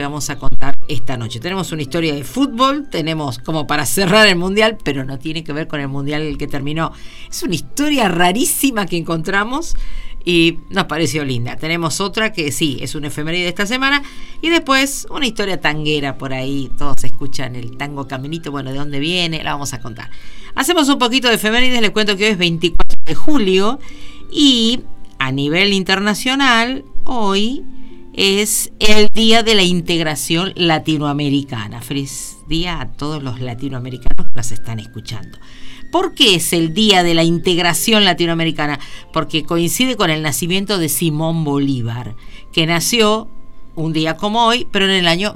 vamos a contar esta noche. Tenemos una historia de fútbol, tenemos como para cerrar el Mundial, pero no tiene que ver con el Mundial que terminó. Es una historia rarísima que encontramos y nos pareció linda. Tenemos otra que sí, es una efeméride de esta semana, y después una historia tanguera por ahí. Todos escuchan el tango Caminito, bueno, ¿de dónde viene? La vamos a contar. Hacemos un poquito de efemérides, les cuento que hoy es 24 de julio y a nivel internacional hoy es el Día de la Integración Latinoamericana. Feliz día a todos los latinoamericanos que nos están escuchando. ¿Por qué es el Día de la Integración Latinoamericana? Porque coincide con el nacimiento de Simón Bolívar, que nació un día como hoy, pero en el año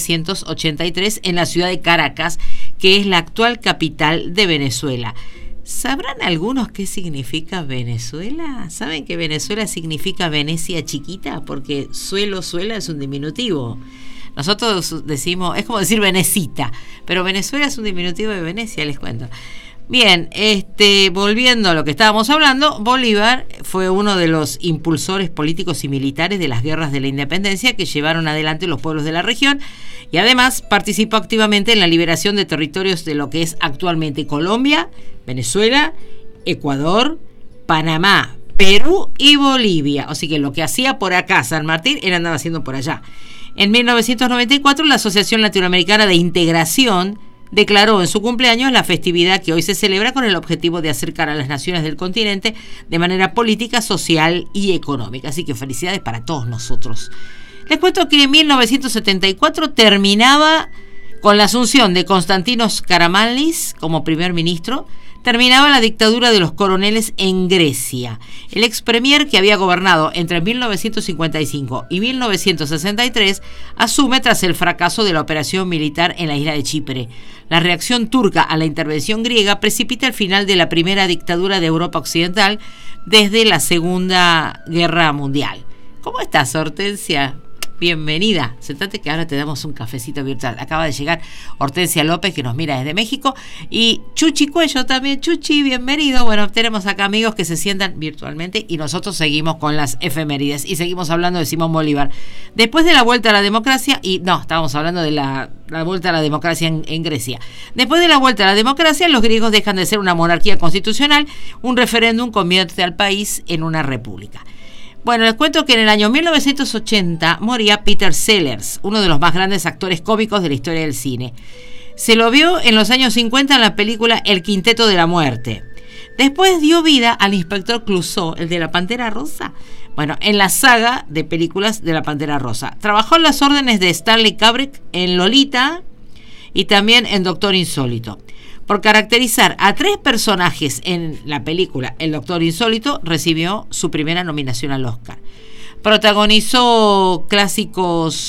1783 en la ciudad de Caracas, que es la actual capital de Venezuela. ¿Sabrán algunos qué significa Venezuela? ¿Saben que Venezuela significa Venecia chiquita? Porque suela es un diminutivo. Nosotros decimos, es como decir Venecita, pero Venezuela es un diminutivo de Venecia, les cuento. Bien, volviendo a lo que estábamos hablando, Bolívar fue uno de los impulsores políticos y militares de las guerras de la independencia que llevaron adelante los pueblos de la región, y además participó activamente en la liberación de territorios de lo que es actualmente Colombia, Venezuela, Ecuador, Panamá, Perú y Bolivia. Así que lo que hacía por acá San Martín, él andaba haciendo por allá. En 1994, la Asociación Latinoamericana de Integración declaró en su cumpleaños la festividad que hoy se celebra con el objetivo de acercar a las naciones del continente de manera política, social y económica. Así que felicidades para todos nosotros. Les cuento que en 1974 terminaba con la asunción de Konstantinos Karamanlis como primer ministro, terminaba la dictadura de los coroneles en Grecia. El ex premier, que había gobernado entre 1955 y 1963, asume tras el fracaso de la operación militar en la isla de Chipre. La reacción turca a la intervención griega precipita el final de la primera dictadura de Europa Occidental desde la Segunda Guerra Mundial. ¿Cómo estás, Hortensia? Bienvenida, sentate que ahora te damos un cafecito virtual. Acaba de llegar Hortensia López, que nos mira desde México, y Chuchi Cuello también. Chuchi, bienvenido. Bueno, tenemos acá amigos que se sientan virtualmente y nosotros seguimos con las efemérides y seguimos hablando de Simón Bolívar. Después de la vuelta a la democracia, estábamos hablando de la vuelta a la democracia en Grecia. Después de la vuelta a la democracia, los griegos dejan de ser una monarquía constitucional, un referéndum convierte al país en una república. Bueno, les cuento que en el año 1980 moría Peter Sellers, uno de los más grandes actores cómicos de la historia del cine. Se lo vio en los años 50 en la película El Quinteto de la Muerte. Después dio vida al inspector Clouseau, el de la Pantera Rosa. Bueno, en la saga de películas de la Pantera Rosa. Trabajó en las órdenes de Stanley Kubrick en Lolita y también en Doctor Insólito. Por caracterizar a 3 personajes en la película El Doctor Insólito, recibió su primera nominación al Oscar. Protagonizó clásicos